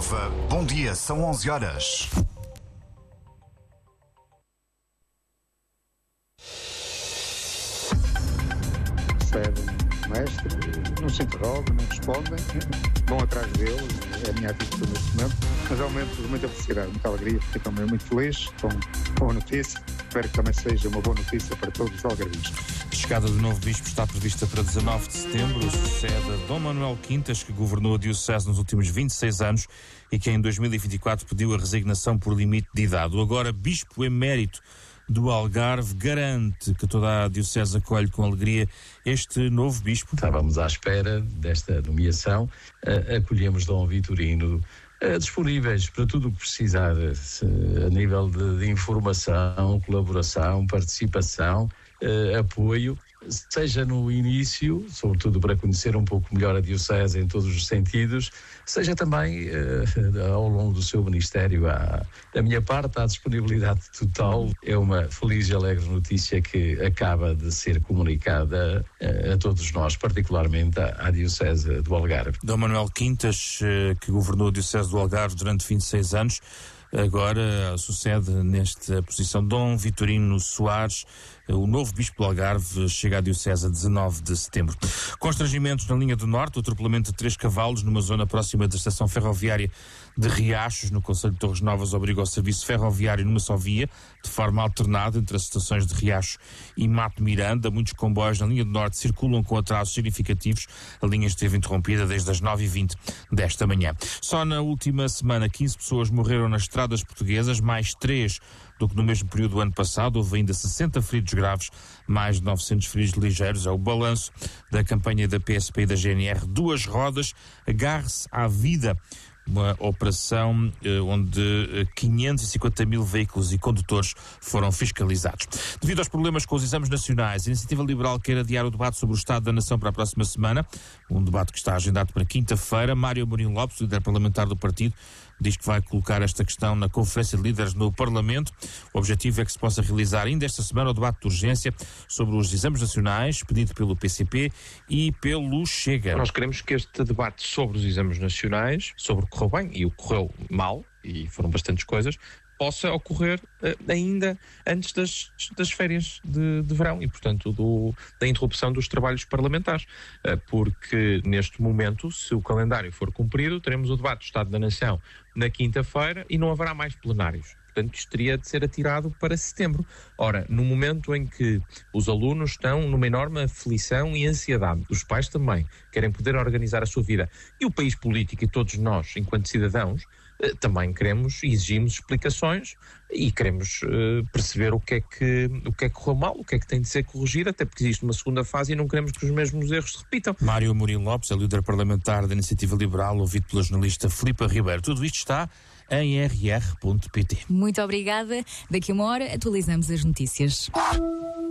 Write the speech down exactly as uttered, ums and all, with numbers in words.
Alva, bom dia, são onze horas. Recebem o mestre, não se interrogam, não respondem, vão atrás deles, é a minha atitude neste momento, mas é um momento de muita felicidade, muita alegria, fiquei também muito feliz com, com a notícia, espero que também seja uma boa notícia para todos os algarvios. A chegada do novo bispo está prevista para dezanove de setembro, sucede a Dom Manuel Quintas, que governou a diocese nos últimos vinte e seis anos e que em dois mil e vinte e quatro pediu a resignação por limite de idade. O agora bispo emérito do Algarve garante que toda a diocese acolhe com alegria este novo bispo. Estávamos à espera desta nomeação, uh, acolhemos Dom Vitorino, uh, disponíveis para tudo o que precisar, uh, a nível de, de informação, colaboração, participação, uh, apoio, seja no início, sobretudo para conhecer um pouco melhor a diocese em todos os sentidos, seja também uh, ao longo do seu ministério. À, da minha parte, à disponibilidade total. É uma feliz e alegre notícia que acaba de ser comunicada uh, a todos nós, particularmente à, à diocese do Algarve. Dom Manuel Quintas, uh, que governou a diocese do Algarve durante vinte e seis anos, agora sucede nesta posição Dom Vitorino Soares, o novo bispo do Algarve, chega à diocese a dezanove de setembro. Constrangimentos na linha do Norte, o atropelamento de três cavalos numa zona próxima da estação ferroviária de Riachos, no concelho de Torres Novas, obriga ao serviço ferroviário numa só via, de forma alternada entre as estações de Riachos e Mato Miranda. Muitos comboios na linha do Norte circulam com atrasos significativos. A linha esteve interrompida desde as nove e vinte desta manhã. Só na última semana, quinze pessoas morreram nas estradas portuguesas, mais três do que no mesmo período do ano passado. Houve ainda sessenta feridos graves, mais de novecentos feridos ligeiros. É o balanço da campanha da P S P e da G N R. Duas rodas, agarre-se à vida. Uma operação eh, onde eh, quinhentos e cinquenta mil veículos e condutores foram fiscalizados. Devido aos problemas com os exames nacionais, a Iniciativa Liberal quer adiar o debate sobre o Estado da Nação para a próxima semana, um debate que está agendado para quinta-feira. Mário Amorim Lopes, líder parlamentar do partido, diz que vai colocar esta questão na Conferência de Líderes no Parlamento. O objetivo é que se possa realizar ainda esta semana o debate de urgência sobre os exames nacionais, pedido pelo P C P e pelo Chega. Nós queremos que este debate sobre os exames nacionais, sobre o que correu bem e o que correu mal, e foram bastantes coisas, possa ocorrer uh, ainda antes das, das férias de, de verão e, portanto, do, da interrupção dos trabalhos parlamentares. Uh, porque, neste momento, se o calendário for cumprido, teremos o debate do Estado da Nação na quinta-feira e não haverá mais plenários. Portanto, isto teria de ser atirado para setembro. Ora, no momento em que os alunos estão numa enorme aflição e ansiedade, os pais também querem poder organizar a sua vida, e o país político e todos nós, enquanto cidadãos, também queremos e exigimos explicações e queremos uh, perceber o que é que o que é que correu mal, o que é que tem de ser corrigido, até porque existe uma segunda fase e não queremos que os mesmos erros se repitam. Mário Amorim Lopes é líder parlamentar da Iniciativa Liberal, ouvido pela jornalista Filipa Ribeiro. Tudo isto está em r r ponto p t. Muito obrigada. Daqui a uma hora atualizamos as notícias.